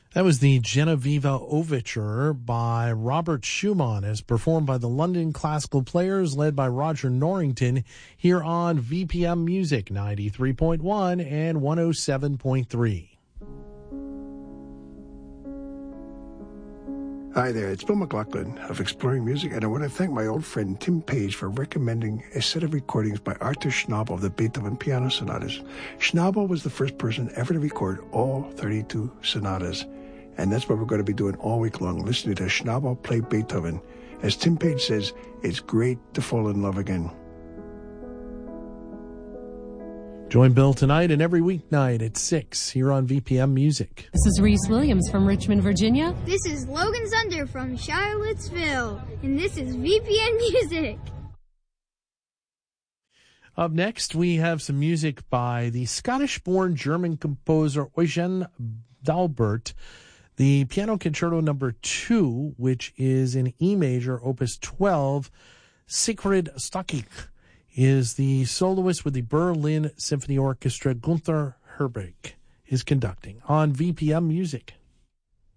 That was the Genevieve Overture by Robert Schumann, as performed by the London Classical Players, led by Roger Norrington, here on VPM Music 93.1 and 107.3. Hi there, it's Bill McLaughlin of Exploring Music, and I want to thank my old friend Tim Page for recommending a set of recordings by Arthur Schnabel of the Beethoven Piano Sonatas. Schnabel was the first person ever to record all 32 sonatas, and that's what we're going to be doing all week long, listening to Schnabel play Beethoven. As Tim Page says, it's great to fall in love again. Join Bill tonight and every weeknight at 6 here on VPM Music. This is Reese Williams from Richmond, Virginia. This is Logan Zunder from Charlottesville. And this is VPM Music. Up next, we have some music by the Scottish-born German composer Eugen Dalbert. The Piano Concerto No. 2, which is in E major, Opus 12, Siegfried Stockich, is the soloist with the Berlin Symphony Orchestra. Gunther Herberg is conducting on VPM Music.